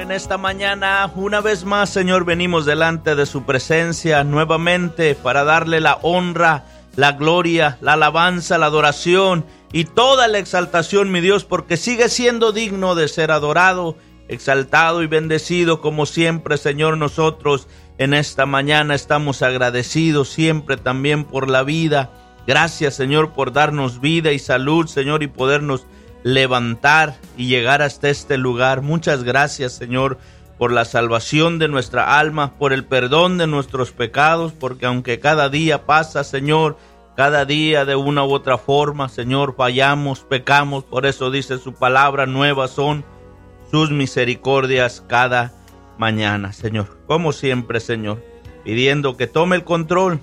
en esta mañana, una vez más, Señor, venimos delante de su presencia nuevamente para darle la honra, la gloria, la alabanza, la adoración y toda la exaltación, mi Dios, porque sigue siendo digno de ser adorado, exaltado y bendecido como siempre, Señor. Nosotros en esta mañana estamos agradecidos siempre también por la vida. Gracias, Señor, por darnos vida y salud, Señor, y podernos levantar y llegar hasta este lugar. Muchas gracias, Señor, por la salvación de nuestra alma, por el perdón de nuestros pecados, porque aunque cada día pasa, Señor, cada día de una u otra forma, Señor, fallamos, pecamos. Por eso dice su palabra, nuevas son sus misericordias cada mañana, Señor. Como siempre, Señor, pidiendo que tome el control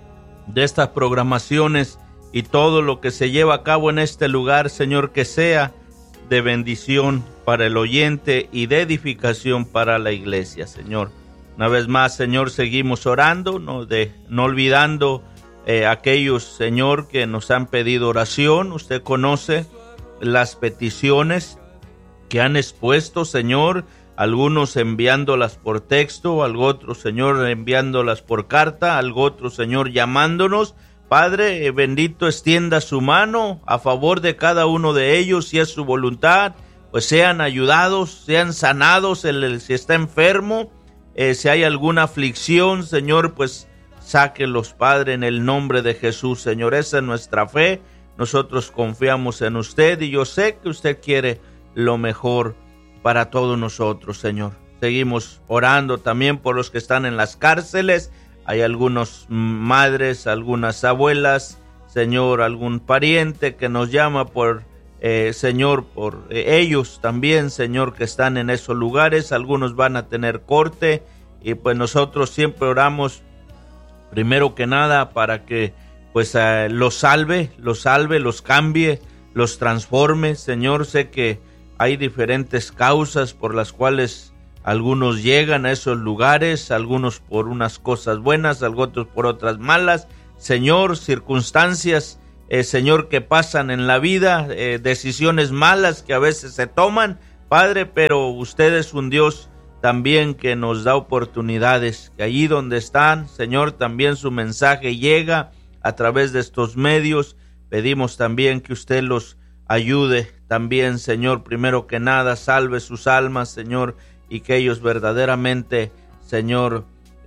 de estas programaciones y todo lo que se lleva a cabo en este lugar, Señor, que sea de bendición para el oyente y de edificación para la iglesia, Señor. Una vez más, Señor, seguimos orando, no olvidando aquellos, Señor, que nos han pedido oración. Usted conoce las peticiones que han expuesto, Señor, algunos enviándolas por texto, algo otro, Señor, enviándolas por carta, algo otro, Señor, llamándonos. Padre bendito, extienda su mano a favor de cada uno de ellos, si es su voluntad, pues sean ayudados, sean sanados, si está enfermo, si hay alguna aflicción, Señor, pues sáquelos, Padre, en el nombre de Jesús, Señor. Esa es nuestra fe, nosotros confiamos en usted y yo sé que usted quiere lo mejor para todos nosotros, Señor. Seguimos orando también por los que están en las cárceles. Hay algunas madres, algunas abuelas, Señor, algún pariente que nos llama por, Señor, por ellos también, Señor, que están en esos lugares. Algunos van a tener corte y pues nosotros siempre oramos, primero que nada, para que pues los salve, los cambie, los transforme. Señor, sé que hay diferentes causas por las cuales algunos llegan a esos lugares, algunos por unas cosas buenas, otros por otras malas. Señor, circunstancias, Señor, que pasan en la vida, decisiones malas que a veces se toman, Padre, pero usted es un Dios también que nos da oportunidades, que allí donde están, Señor, también su mensaje llega a través de estos medios. Pedimos también que usted los ayude también, Señor, primero que nada, salve sus almas, Señor, y que ellos verdaderamente, Señor,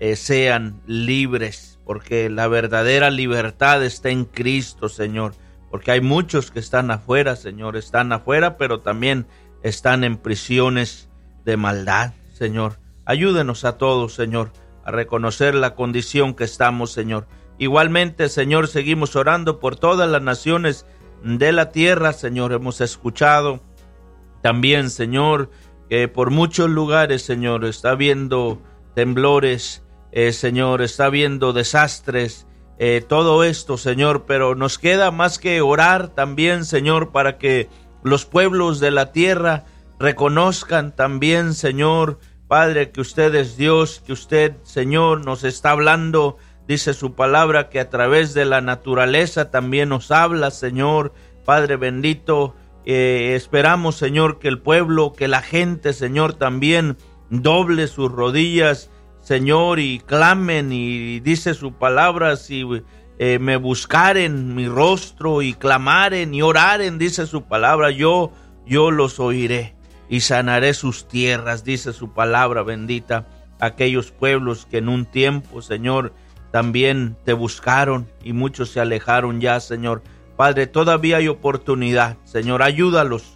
sean libres, porque la verdadera libertad está en Cristo, Señor, porque hay muchos que están afuera, Señor, están afuera, pero también están en prisiones de maldad, Señor. Ayúdenos a todos, Señor, a reconocer la condición que estamos, Señor. Igualmente, Señor, seguimos orando por todas las naciones de la tierra, Señor. Hemos escuchado también, Señor, que por muchos lugares, Señor, está habiendo temblores, Señor, está habiendo desastres, todo esto, Señor, pero nos queda más que orar también, Señor, para que los pueblos de la tierra reconozcan también, Señor, Padre, que usted es Dios, que usted, Señor, nos está hablando. Dice su palabra que a través de la naturaleza también nos habla, Señor, Padre bendito. Esperamos, Señor, que el pueblo, que la gente, Señor, también doble sus rodillas, Señor, y clamen. Y dice su palabra, si me buscaren mi rostro y clamaren y oraren, dice su palabra, yo los oiré y sanaré sus tierras, dice su palabra bendita. Aquellos pueblos que en un tiempo, Señor, también te buscaron y muchos se alejaron ya, Señor. Padre, todavía hay oportunidad, Señor, ayúdanos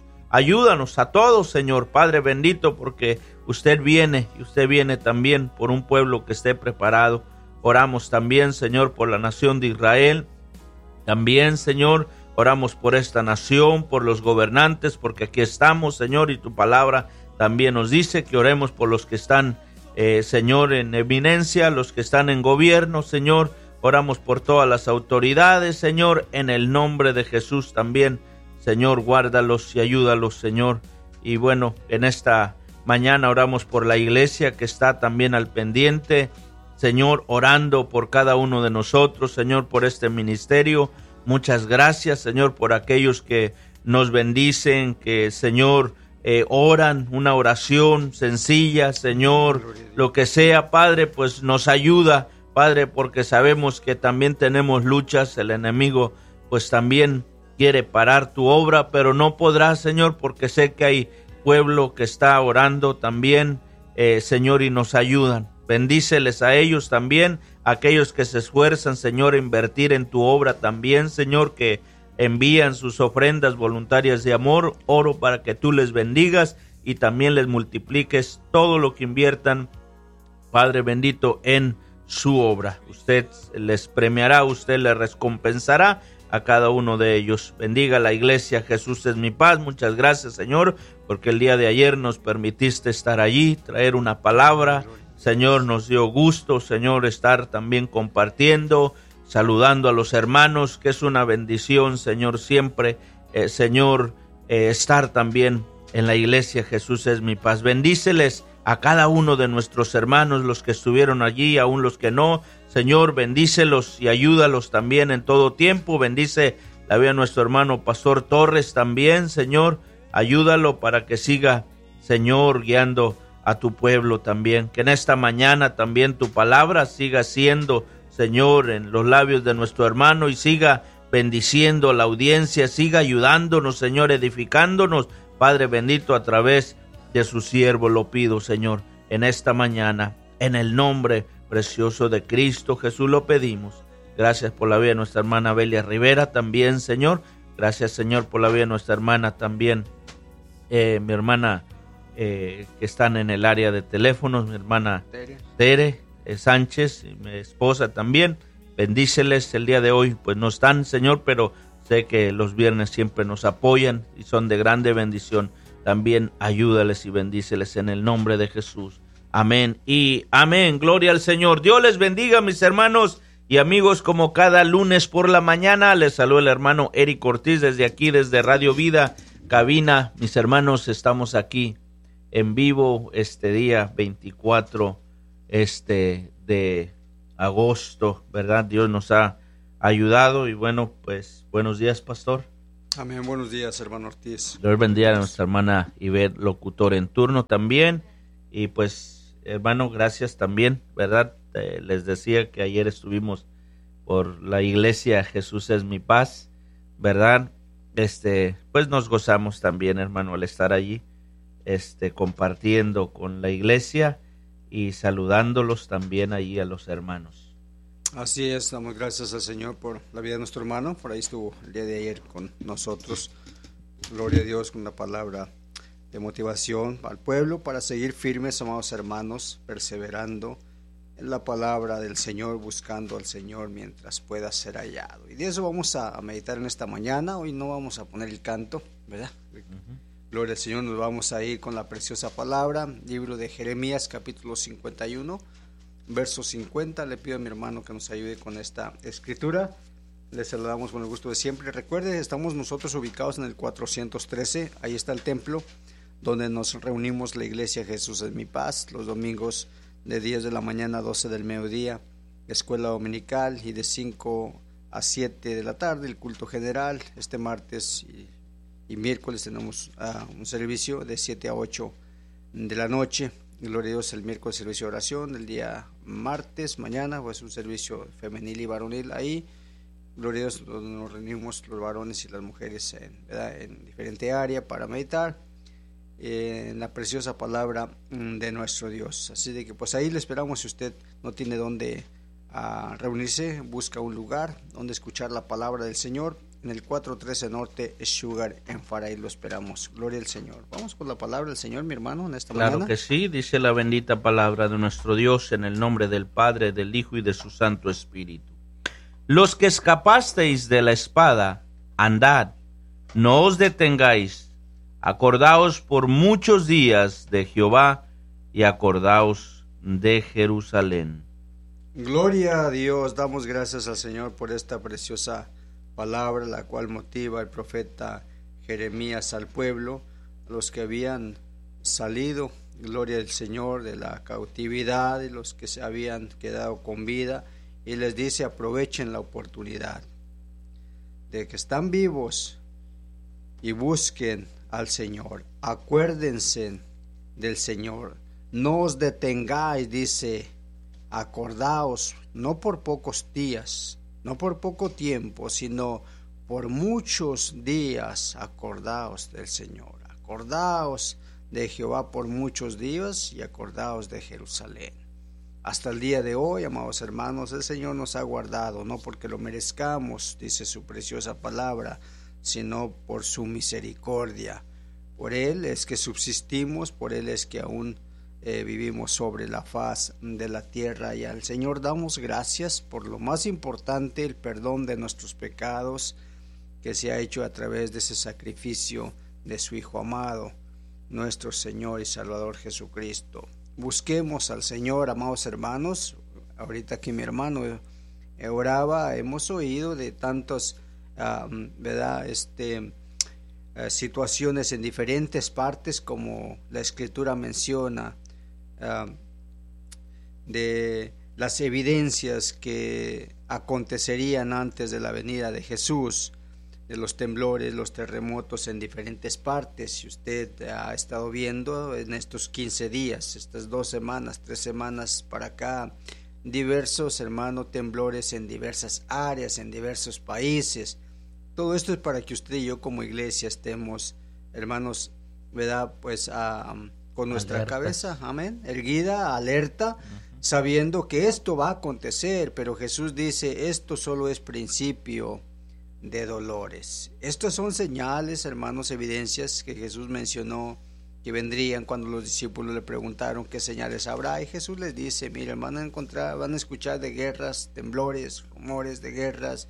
a todos, Señor, Padre bendito, porque usted viene y usted viene también por un pueblo que esté preparado. Oramos también, Señor, por la nación de Israel, también, Señor, oramos por esta nación, por los gobernantes, porque aquí estamos, Señor, y tu palabra también nos dice que oremos por los que están, Señor, en eminencia, los que están en gobierno, Señor. Oramos por todas las autoridades, Señor, en el nombre de Jesús también. Señor, guárdalos y ayúdalos, Señor. Y bueno, en esta mañana oramos por la iglesia que está también al pendiente, Señor, orando por cada uno de nosotros, Señor, por este ministerio. Muchas gracias, Señor, por aquellos que nos bendicen, que, Señor, oran una oración sencilla, Señor, lo que sea, Padre, pues nos ayuda, Padre, porque sabemos que también tenemos luchas, el enemigo pues también quiere parar tu obra, pero no podrá, Señor, porque sé que hay pueblo que está orando también, Señor, y nos ayudan. Bendíceles a ellos también, aquellos que se esfuerzan, Señor, a invertir en tu obra también, Señor, que envían sus ofrendas voluntarias de amor. Oro para que tú les bendigas y también les multipliques todo lo que inviertan, Padre bendito, en su obra. Usted les premiará, usted les recompensará a cada uno de ellos. Bendiga la iglesia Jesús es mi paz. Muchas gracias, Señor, porque el día de ayer nos permitiste estar allí, traer una palabra. Señor, nos dio gusto, Señor, estar también compartiendo, saludando a los hermanos, que es una bendición, Señor, siempre, Señor, estar también en la iglesia Jesús es mi paz. Bendíceles a cada uno de nuestros hermanos, los que estuvieron allí, aún los que no. Señor, bendícelos y ayúdalos también en todo tiempo. Bendice la vida de nuestro hermano Pastor Torres también, Señor. Ayúdalo para que siga, Señor, guiando a tu pueblo también. Que en esta mañana también tu palabra siga siendo, Señor, en los labios de nuestro hermano y siga bendiciendo a la audiencia, siga ayudándonos, Señor, edificándonos, Padre bendito, a través de su siervo. Lo pido, Señor, en esta mañana, en el nombre precioso de Cristo Jesús lo pedimos. Gracias por la vida de nuestra hermana Belia Rivera también, Señor. Gracias, Señor, por la vida de nuestra hermana también, mi hermana que están en el área de teléfonos, mi hermana Tere Sánchez, y mi esposa también. Bendíceles el día de hoy, pues no están, Señor, pero sé que los viernes siempre nos apoyan y son de grande bendición. También ayúdales y bendíceles en el nombre de Jesús. Amén y amén. Gloria al Señor. Dios les bendiga, mis hermanos y amigos, como cada lunes por la mañana. Les saluda el hermano Eric Ortiz desde aquí, desde Radio Vida, cabina. Mis hermanos, estamos aquí en vivo este día 24 de agosto, ¿verdad? Dios nos ha ayudado y bueno, pues buenos días, pastor. Amén, buenos días, hermano Ortiz. Dios bendiga a nuestra hermana Ivette, locutor en turno también. Y pues, hermano, gracias también, ¿verdad? Les decía que ayer estuvimos por la iglesia Jesús es mi paz, ¿verdad? Pues nos gozamos también, hermano, al estar allí, compartiendo con la iglesia y saludándolos también allí a los hermanos. Así es, damos gracias al Señor por la vida de nuestro hermano. Por ahí estuvo el día de ayer con nosotros. Gloria a Dios, con una palabra de motivación al pueblo para seguir firmes, amados hermanos, perseverando en la palabra del Señor, buscando al Señor mientras pueda ser hallado. Y de eso vamos a meditar en esta mañana. Hoy no vamos a poner el canto, ¿verdad? Gloria al Señor, nos vamos a ir con la preciosa palabra, libro de Jeremías, capítulo 51, verso 50. Le pido a mi hermano que nos ayude con esta escritura. Les saludamos con el gusto de siempre. Recuerde, estamos nosotros ubicados en el 413, ahí está el templo donde nos reunimos la iglesia Jesús es mi paz, los domingos de 10 de la mañana a 12 del mediodía, escuela dominical, y de 5 a 7 de la tarde el culto general. Este martes y miércoles tenemos un servicio de 7 a 8 de la noche. Gloria a Dios, el miércoles servicio de oración, el día martes, mañana, pues un servicio femenil y varonil ahí. Gloria a Dios, donde nos reunimos los varones y las mujeres en diferente área para meditar en la preciosa palabra de nuestro Dios. Así de que pues ahí le esperamos. Si usted no tiene dónde reunirse, busca un lugar donde escuchar la palabra del Señor. En el 413 Norte Sugar en Faray lo esperamos. Gloria al Señor. Vamos con la palabra del Señor, mi hermano, en esta mañana. Claro que sí, dice la bendita palabra de nuestro Dios, en el nombre del Padre, del Hijo y de su Santo Espíritu. Los que escapasteis de la espada, andad, no os detengáis, acordaos por muchos días de Jehová y acordaos de Jerusalén. Gloria a Dios, damos gracias al Señor por esta preciosa palabra, la cual motiva el profeta Jeremías al pueblo, a los que habían salido, gloria al Señor, de la cautividad, y los que se habían quedado con vida, y les dice: aprovechen la oportunidad de que están vivos y busquen al Señor. Acuérdense del Señor. No os detengáis, dice, acordaos, no por pocos días, no por poco tiempo, sino por muchos días, acordaos del Señor. Acordaos de Jehová por muchos días y acordaos de Jerusalén. Hasta el día de hoy, amados hermanos, el Señor nos ha guardado, no porque lo merezcamos, dice su preciosa palabra, sino por su misericordia. Por Él es que subsistimos, por Él es que aún vivimos sobre la faz de la tierra, y al Señor damos gracias por lo más importante, el perdón de nuestros pecados, que se ha hecho a través de ese sacrificio de su Hijo amado, nuestro Señor y Salvador Jesucristo. Busquemos al Señor, amados hermanos. Ahorita que mi hermano oraba, hemos oído de tantas situaciones en diferentes partes, como la Escritura menciona, de las evidencias que acontecerían antes de la venida de Jesús, de los temblores, los terremotos en diferentes partes. Si usted ha estado viendo en estos 15 días, estas 2 semanas, 3 semanas para acá, diversos, hermanos, temblores en diversas áreas, en diversos países. Todo esto es para que usted y yo como iglesia estemos, hermanos, ¿verdad? Pues con nuestra cabeza, amén, erguida, alerta, sabiendo que esto va a acontecer, pero Jesús dice, esto solo es principio de dolores. Estas son señales, hermanos, evidencias que Jesús mencionó que vendrían cuando los discípulos le preguntaron qué señales habrá, y Jesús les dice, miren, van a escuchar de guerras, temblores, rumores de guerras,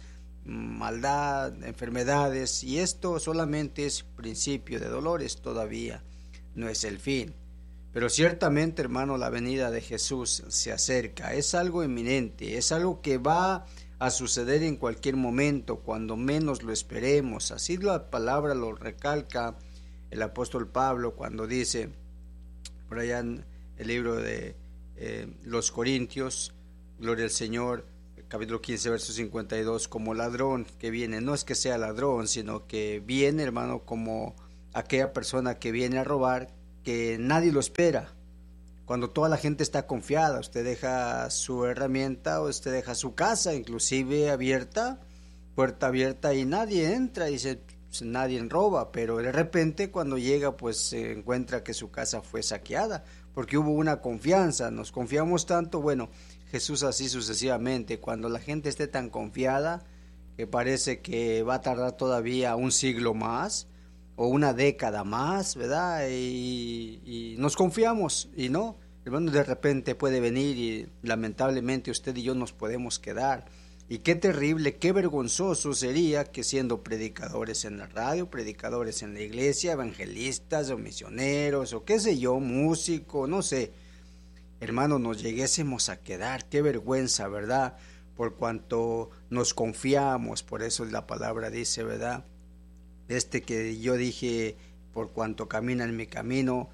maldad, enfermedades, y esto solamente es principio de dolores, todavía no es el fin. Pero ciertamente, hermano, la venida de Jesús se acerca, es algo inminente, es algo que va a suceder en cualquier momento, cuando menos lo esperemos. Así la palabra lo recalca el apóstol Pablo cuando dice, por allá en el libro de los Corintios, gloria al Señor, capítulo 15, verso 52, como ladrón que viene, no es que sea ladrón, sino que viene, hermano, como aquella persona que viene a robar, que nadie lo espera. Cuando toda la gente está confiada, usted deja su herramienta o usted deja su casa inclusive abierta, puerta abierta, y nadie entra, y nadie roba, pero de repente cuando llega pues se encuentra que su casa fue saqueada, porque hubo una confianza, nos confiamos tanto. Bueno, Jesús así sucesivamente, cuando la gente esté tan confiada que parece que va a tardar todavía un siglo más o una década más, ¿verdad? Y nos confiamos, y no, hermano, de repente puede venir y lamentablemente usted y yo nos podemos quedar. Y qué terrible, qué vergonzoso sería que siendo predicadores en la radio, predicadores en la iglesia, evangelistas o misioneros o qué sé yo, músico, no sé, hermano, nos lleguésemos a quedar. Qué vergüenza, ¿verdad? Por cuanto nos confiamos. Por eso la palabra dice, ¿verdad? Que yo dije, por cuanto camina en mi camino,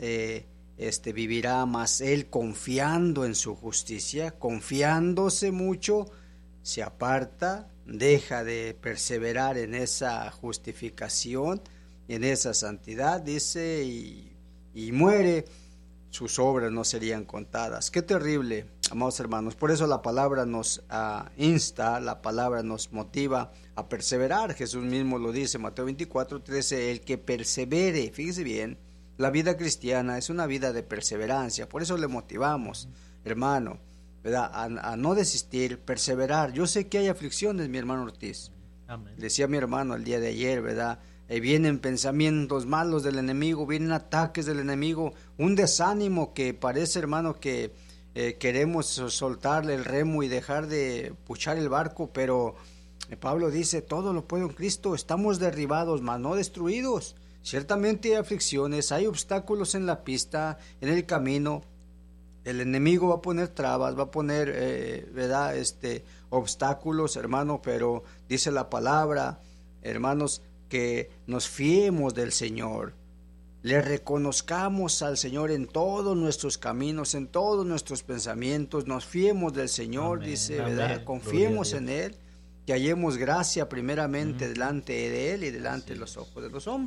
vivirá, más él confiando en su justicia, confiándose mucho, se aparta, deja de perseverar en esa justificación, en esa santidad, dice, y muere. Sus obras no serían contadas. Qué terrible, amados hermanos. Por eso la palabra nos insta, la palabra nos motiva a perseverar. Jesús mismo lo dice, Mateo 24:13, el que persevere. Fíjese bien, la vida cristiana es una vida de perseverancia. Por eso le motivamos, hermano, ¿verdad? A no desistir, perseverar. Yo sé que hay aflicciones, mi hermano Ortiz. Amén. Decía mi hermano el día de ayer, ¿verdad? Vienen pensamientos malos del enemigo, vienen ataques del enemigo, un desánimo que parece, hermano, que queremos soltarle el remo y dejar de puchar el barco, pero Pablo dice, todo lo puedo en Cristo, estamos derribados, mas no destruidos. Ciertamente hay aflicciones, hay obstáculos en la pista, en el camino. El enemigo va a poner trabas, va a poner, ¿verdad? Obstáculos, hermano, pero dice la palabra, hermanos, que nos fiemos del Señor, le reconozcamos al Señor en todos nuestros caminos, en todos nuestros pensamientos, nos fiemos del Señor, amén, dice, ¿verdad? Amén. Confiemos en Él, que hallemos gracia primeramente delante de Él y delante de los ojos de los hombres.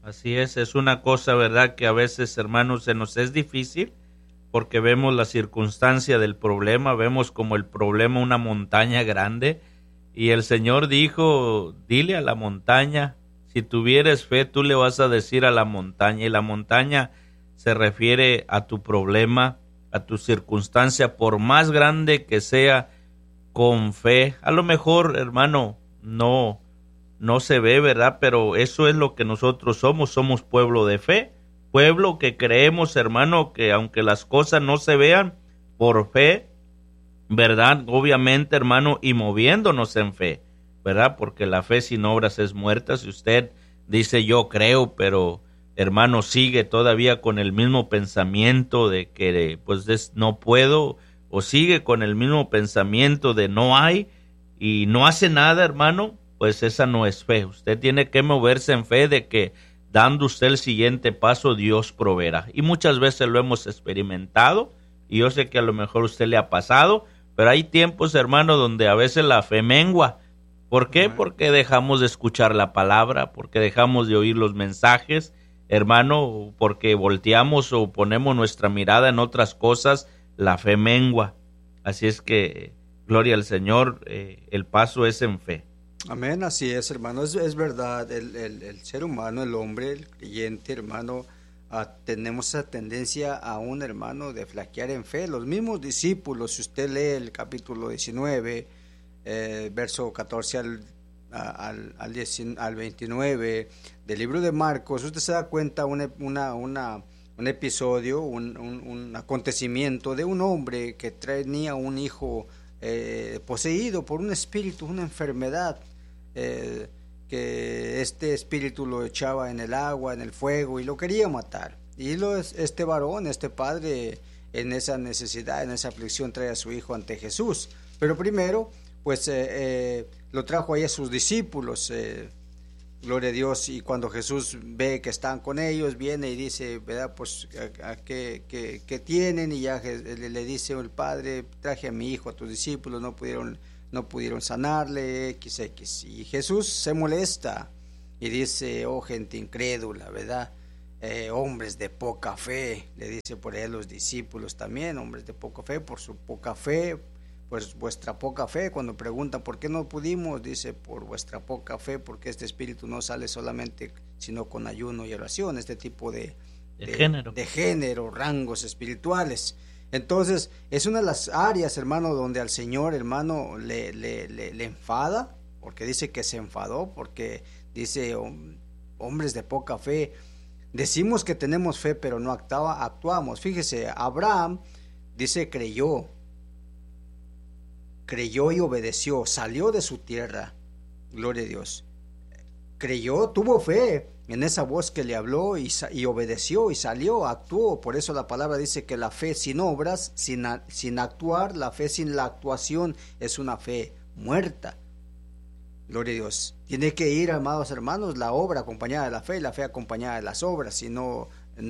Así es una cosa, ¿verdad? Que a veces, hermanos, se nos es difícil porque vemos la circunstancia del problema, vemos como el problema una montaña grande y el Señor dijo, dile a la montaña, si tuvieres fe, tú le vas a decir a la montaña, y la montaña se refiere a tu problema, a tu circunstancia, por más grande que sea, con fe. A lo mejor, hermano, no se ve, ¿verdad? Pero eso es lo que nosotros somos pueblo de fe, pueblo que creemos, hermano, que aunque las cosas no se vean, por fe, ¿verdad? Obviamente, hermano, y moviéndonos en fe, ¿verdad? Porque la fe sin obras es muerta. Si usted dice yo creo, pero hermano sigue todavía con el mismo pensamiento de que pues no puedo, o sigue con el mismo pensamiento de no hay y no hace nada, hermano, pues esa no es fe. Usted tiene que moverse en fe de que dando usted el siguiente paso, Dios proveerá. Y muchas veces lo hemos experimentado, y yo sé que a lo mejor a usted le ha pasado, pero hay tiempos, hermano, donde a veces la fe mengua. ¿Por qué? Porque dejamos de escuchar la palabra, porque dejamos de oír los mensajes, hermano, porque volteamos o ponemos nuestra mirada en otras cosas, la fe mengua. Así es que, gloria al Señor, el paso es en fe. Amén, así es, hermano, es verdad, el ser humano, el hombre, el creyente, hermano, tenemos esa tendencia aún, hermano, de flaquear en fe. Los mismos discípulos, si usted lee el capítulo 19, verso 14 al 29 del libro de Marcos, usted se da cuenta un episodio, un acontecimiento de un hombre que tenía un hijo poseído por un espíritu, una enfermedad, que este espíritu lo echaba en el agua, en el fuego, y lo quería matar. Y este varón, este padre, en esa necesidad, en esa aflicción, trae a su hijo ante Jesús. Pero primero, pues lo trajo ahí a sus discípulos, gloria a Dios, y cuando Jesús ve que están con ellos, viene y dice, ¿verdad? Pues, ¿qué tienen? Y ya le dice el padre, traje a mi hijo, a tus discípulos, no pudieron sanarle, XX. Y Jesús se molesta y dice, oh gente incrédula, ¿verdad? Hombres de poca fe, le dice por ahí a los discípulos también, hombres de poca fe, por su poca fe, pues vuestra poca fe. Cuando preguntan por qué no pudimos, dice, por vuestra poca fe, porque este espíritu no sale solamente sino con ayuno y oración, este tipo de género, rangos espirituales. Entonces, es una de las áreas, hermano, donde al Señor, hermano, le enfada, porque dice que se enfadó, porque dice, hombres de poca fe. Decimos que tenemos fe, pero no actuamos. Fíjese, Abraham, dice, creyó y obedeció, salió de su tierra, gloria a Diz. Creyó, tuvo fe en esa voz que le habló y obedeció y salió, actuó. Por eso la palabra dice que la fe sin obras, sin actuar, la fe sin la actuación es una fe muerta. Gloria a Dios. Tiene que ir, amados hermanos, la obra acompañada de la fe acompañada de las obras. Si no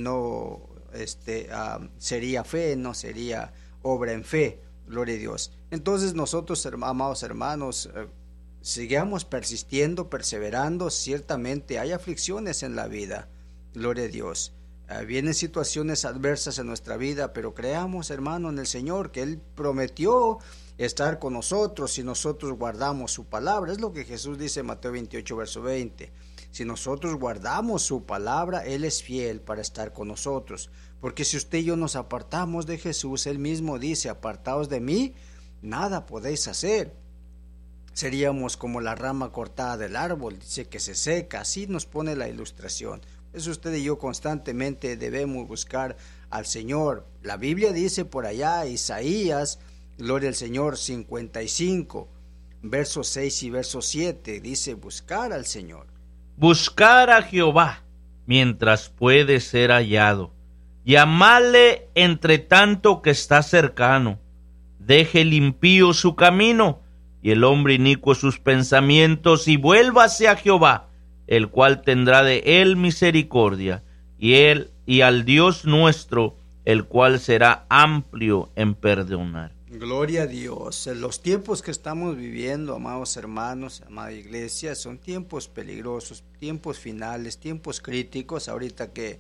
sería fe, no sería obra en fe. Gloria a Dios. Entonces nosotros, amados hermanos, sigamos persistiendo, perseverando. Ciertamente hay aflicciones en la vida, gloria a Dios. Vienen situaciones adversas en nuestra vida, pero creamos, hermano, en el Señor, que Él prometió estar con nosotros si nosotros guardamos su palabra. Es lo que Jesús dice en Mateo 28, verso 20. Si nosotros guardamos su palabra, Él es fiel para estar con nosotros. Porque si usted y yo nos apartamos de Jesús, Él mismo dice, apartaos de mí, nada podéis hacer. Seríamos como la rama cortada del árbol, dice que se seca, así nos pone la ilustración. Eso usted y yo constantemente debemos buscar al Señor. La Biblia dice por allá, Isaías, gloria al Señor, 55, versos 6 y verso 7, dice buscar al Señor. Buscar a Jehová mientras puede ser hallado. Llamadle entre tanto que está cercano. Deje el impío su camino y el hombre inicuo sus pensamientos, y vuélvase a Jehová, el cual tendrá de él misericordia, y al Dios nuestro, el cual será amplio en perdonar. Gloria a Dios. En los tiempos que estamos viviendo, amados hermanos, amada iglesia, son tiempos peligrosos, tiempos finales, tiempos críticos. Ahorita que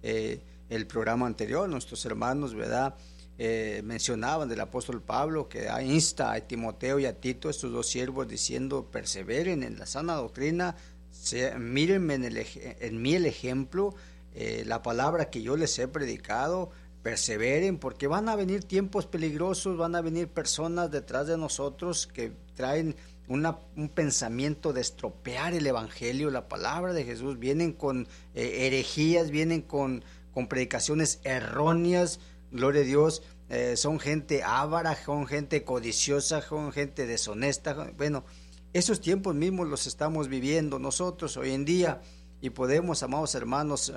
el programa anterior, nuestros hermanos, ¿verdad? Mencionaban del apóstol Pablo que insta a Timoteo y a Tito, estos dos siervos, diciendo: perseveren en la sana doctrina, mírenme en mí el ejemplo, la palabra que yo les he predicado. Perseveren, porque van a venir tiempos peligrosos, van a venir personas detrás de nosotros que traen un pensamiento de estropear el evangelio, la palabra de Jesús. Vienen con herejías, vienen con predicaciones erróneas. Gloria a Dios. Son gente avara, son gente codiciosa, son gente deshonesta. Bueno, esos tiempos mismos los estamos viviendo nosotros hoy en día, y podemos, amados hermanos,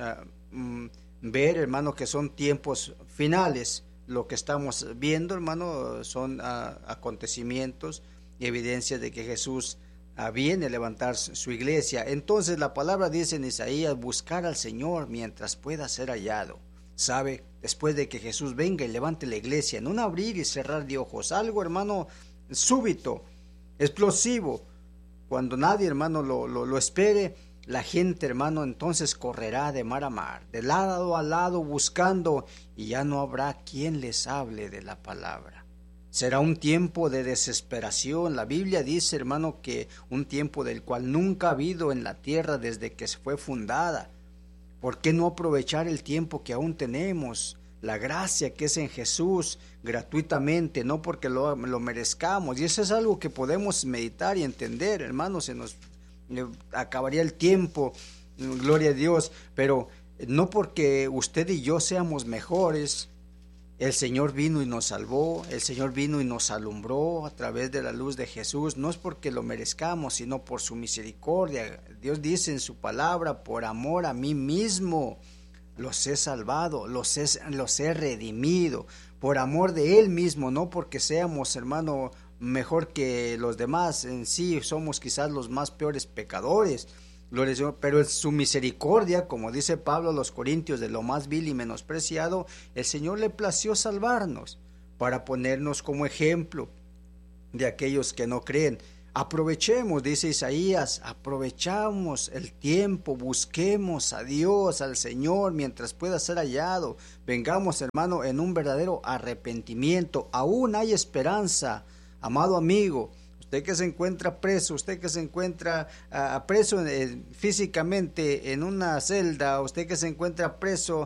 ver, hermano, que son tiempos finales. Lo que estamos viendo, hermano, son acontecimientos y evidencias de que Jesús viene a levantar su iglesia. Entonces la palabra dice en Isaías: buscar al Señor mientras pueda ser hallado. ¿Sabe? Después de que Jesús venga y levante la iglesia, en un abrir y cerrar de ojos, algo, hermano, súbito, explosivo, cuando nadie, hermano, lo espere. La gente, hermano, entonces correrá de mar a mar, de lado a lado buscando, y ya no habrá quien les hable de la palabra. Será un tiempo de desesperación. La Biblia dice, hermano, que un tiempo del cual nunca ha habido en la tierra desde que fue fundada. ¿Por qué no aprovechar el tiempo que aún tenemos? La gracia que es en Jesús, gratuitamente, no porque lo merezcamos. Y eso es algo que podemos meditar y entender, hermano. Se nos acabaría el tiempo, gloria a Dios, pero no porque usted y yo seamos mejores. El Señor vino y nos salvó, el Señor vino y nos alumbró a través de la luz de Jesús. No es porque lo merezcamos, sino por su misericordia. Dios dice en su palabra: por amor a mí mismo los he salvado, los he redimido, por amor de Él mismo, no porque seamos, hermano, mejor que los demás. En sí somos quizás los más peores pecadores, gloria al Señor, pero en su misericordia, como dice Pablo a los Corintios, de lo más vil y menospreciado, el Señor le plació salvarnos para ponernos como ejemplo de aquellos que no creen. Aprovechemos, dice Isaías, aprovechamos el tiempo, busquemos a Dios, al Señor, mientras pueda ser hallado. Vengamos, hermano, en un verdadero arrepentimiento. Aún hay esperanza, amado amigo. Usted que se encuentra preso, usted que se encuentra preso físicamente en una celda, usted que se encuentra preso